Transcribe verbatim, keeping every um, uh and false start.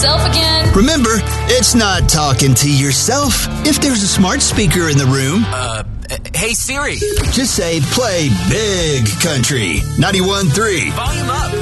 yourself again? Remember, it's not talking to yourself. If there's a smart speaker in the room, Uh, hey Siri. just say play Big Country ninety-one point three. Volume up.